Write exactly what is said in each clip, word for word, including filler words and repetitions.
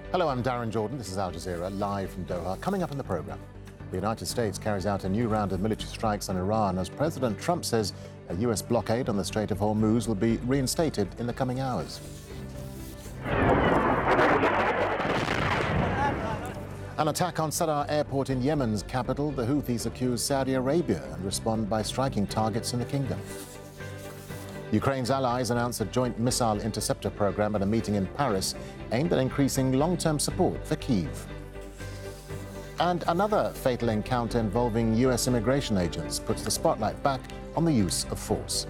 Hello, I'm Darren Jordan. This is Al Jazeera, live from Doha. Coming up in the programme, the United States carries out a new round of military strikes on Iran as President Trump says a U S blockade on the Strait of Hormuz will be reinstated in the coming hours. An attack on Sanaa airport in Yemen's capital, the Houthis accuse Saudi Arabia and respond by striking targets in the kingdom. Ukraine's allies announced a joint missile interceptor program at a meeting in Paris aimed at increasing long-term support for Kyiv. And another fatal encounter involving U S immigration agents puts the spotlight back on the use of force.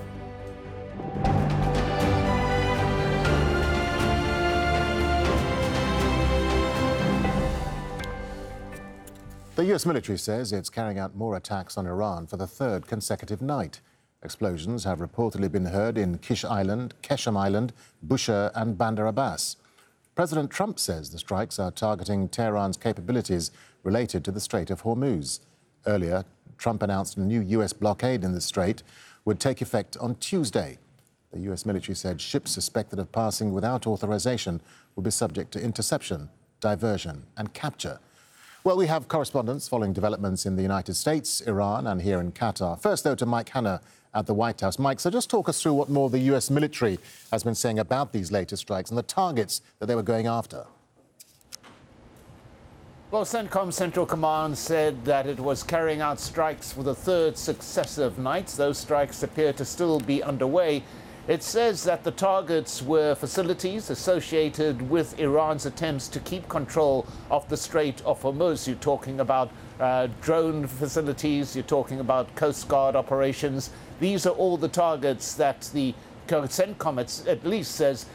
The U S military says it's carrying out more attacks on Iran for the third consecutive night. Explosions have reportedly been heard in Kish Island, Keshem Island, Bushehr and Bandar Abbas. President Trump says the strikes are targeting Tehran's capabilities related to the Strait of Hormuz. Earlier, Trump announced a new U S blockade in the strait would take effect on Tuesday. The U S military said ships suspected of passing without authorization will be subject to interception, diversion and capture. Well, we have correspondents following developments in the United States, Iran and here in Qatar. First, though, to Mike Hanna at the White House. Mike, so just talk us through what more the U S military has been saying about these latest strikes and the targets that they were going after. Well, CENTCOM Central Command said that it was carrying out strikes for the third successive night. Those strikes appear to still be underway. It says that the targets were facilities associated with Iran's attempts to keep control of the Strait of Hormuz. You're talking about uh, drone facilities, you're talking about Coast Guard operations. These are all the targets that the CENTCOM at least says